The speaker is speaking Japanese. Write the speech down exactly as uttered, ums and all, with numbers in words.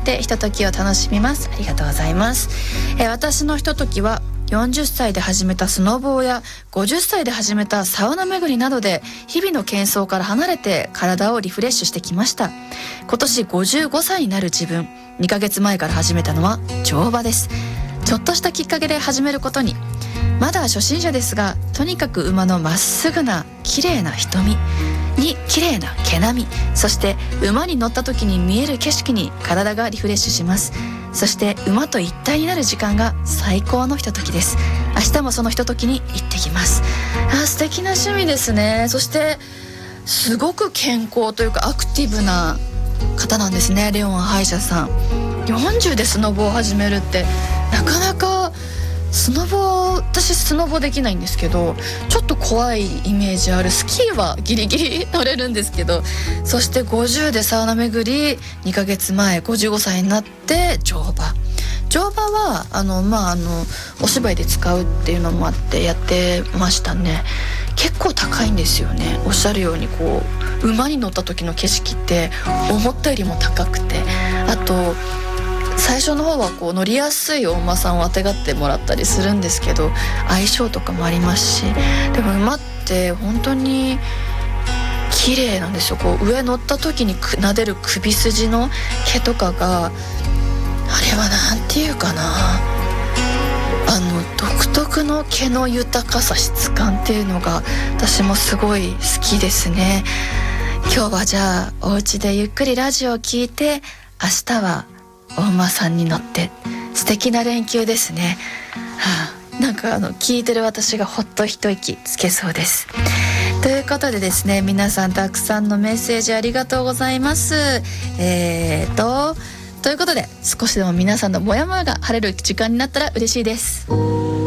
てひとときを楽しみます。ありがとうございます。えー、私のひとときはよんじゅっさいで始めたスノボーやごじゅっさいで始めたサウナ巡りなどで日々の喧騒から離れて体をリフレッシュしてきました。今年ごじゅうごさいになる自分、にかげつまえから始めたのは乗馬です。ちょっとしたきっかけで始めることに。まだ初心者ですが、とにかく馬のまっすぐな綺麗な瞳に綺麗な毛並み、そして馬に乗った時に見える景色に体がリフレッシュします。そして馬と一体になる時間が最高のひとときです。明日もそのひとときに行ってきます。あ、素敵な趣味ですね。そしてすごく健康というかアクティブな方なんですね、レオン歯医者さん。よんじゅうでスノボを始めるってなかなか。スノボ、私スノボできないんですけど、ちょっと怖いイメージある。スキーはギリギリ乗れるんですけど、そしてごじゅうでサウナ巡り、にかげつまえごじゅうごさいになって乗馬。乗馬はあの、まあ、あのお芝居で使うっていうのもあってやってましたね。結構高いんですよね。おっしゃるようにこう馬に乗った時の景色って思ったよりも高くて、あと最初の方はこう乗りやすいお馬さんをあてがってもらったりするんですけど、相性とかもありますし、でも馬って本当に綺麗なんですよ。こう上乗った時に撫でる首筋の毛とかが、あれはなんていうかな、あの独特の毛の豊かさ、質感っていうのが私もすごい好きですね。今日はじゃあお家でゆっくりラジオを聞いて、明日はお馬さんに乗って素敵な連休ですね。はあ、なんかあの聞いてる私がほっと一息つけそうです。ということでですね、皆さんたくさんのメッセージありがとうございます。えーとということで、少しでも皆さんのモヤモヤが晴れる時間になったら嬉しいです。